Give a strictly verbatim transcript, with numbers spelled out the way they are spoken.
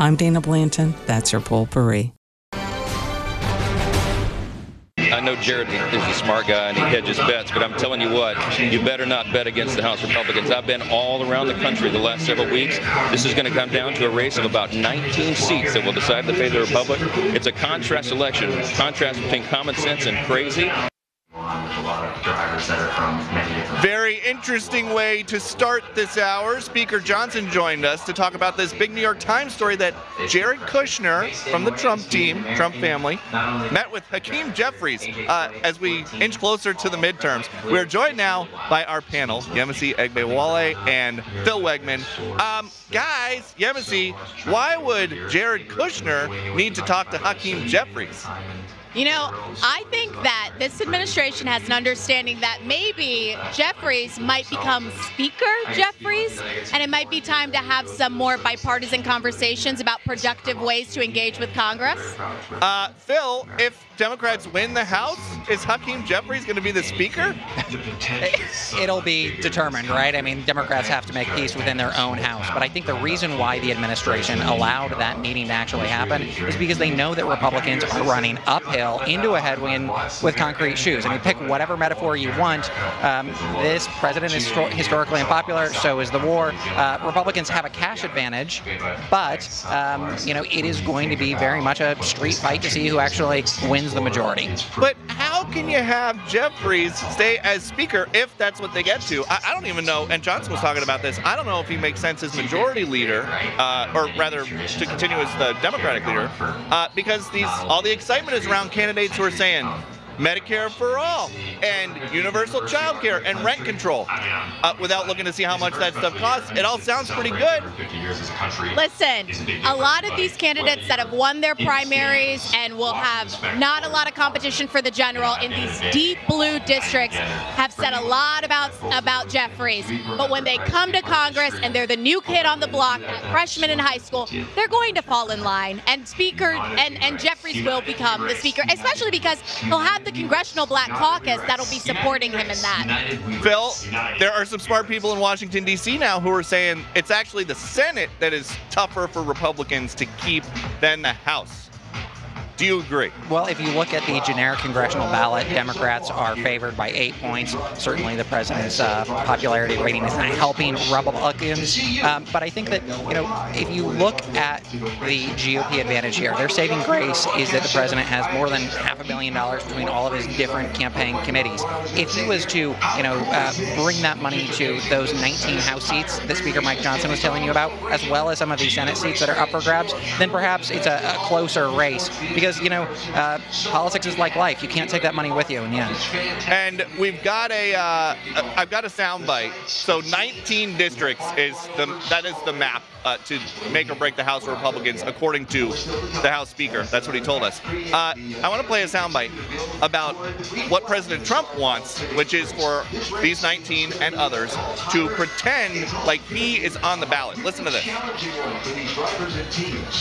I'm Dana Blanton. That's your Potpourri. I know Jared is a smart guy and he hedges bets, but I'm telling you what, you better not bet against the House Republicans. I've been all around the country the last several weeks. This is going to come down to a race of about nineteen seats that will decide the fate of the Republic. It's a contrast election, contrast between common sense and crazy. Very interesting way to start this hour. Speaker Johnson joined us to talk about this big New York Times story that Jared Kushner from the Trump team, Trump family, met with Hakeem Jeffries uh, as we inch closer to the midterms. We are joined now by our panel, Yemisi Egbewale and Phil Wegman. Um, guys, Yemisi, why would Jared Kushner need to talk to Hakeem Jeffries? You know, I think that this administration has an understanding that maybe Jeffries might become Speaker Jeffries, and it might be time to have some more bipartisan conversations about productive ways to engage with Congress. Uh, Phil, if Democrats win the House, is Hakeem Jeffries going to be the Speaker? It'll be determined, right? I mean, Democrats have to make peace within their own House. But I think the reason why the administration allowed that meeting to actually happen is because they know that Republicans are running uphill into a headwind with concrete shoes. I mean, pick whatever metaphor you want. Um, this president is historically unpopular, so is the war. Uh, Republicans have a cash advantage, but, um, you know, it is going to be very much a street fight to see who actually wins the majority. But how can you have Jeffries stay as Speaker if that's what they get to? I, I don't even know, and Johnson was talking about this, I don't know if he makes sense as majority leader, uh, or rather to continue as the Democratic leader, uh, because these all the excitement is around candidates who are saying Medicare for all and universal child care and rent control uh, without looking to see how much that stuff costs. It all sounds pretty good. Listen, a lot of these candidates that have won their primaries and will have not a lot of competition for the general in these deep blue districts have said a lot about about Jeffries. But when they come to Congress and they're the new kid on the block, freshman in high school, they're going to fall in line. And Speaker and, and Jeffries will become the Speaker, especially because he'll have the Congressional Black Caucus that'll be supporting him in that. Phil, there are some smart people in Washington, D C now who are saying it's actually the Senate that is tougher for Republicans to keep than the House. Do you agree? Well, if you look at the generic congressional ballot, Democrats are favored by eight points. Certainly the president's uh, popularity rating is not helping Republicans. Um, but I think that, you know, if you look at the G O P advantage here, their saving grace is that the president has more than half a billion dollars between all of his different campaign committees. If he was to, you know, uh, bring that money to those nineteen House seats that Speaker Mike Johnson was telling you about, as well as some of the Senate seats that are up for grabs, then perhaps it's a, a closer race. Because, you know, uh, politics is like life. You can't take that money with you in the end. And we've got a, uh, I've got a soundbite. So nineteen districts is the, that is the map uh, to make or break the House Republicans, according to the House Speaker. That's what he told us. Uh, I want to play a soundbite about what President Trump wants, which is for these nineteen and others to pretend like he is on the ballot. Listen to this.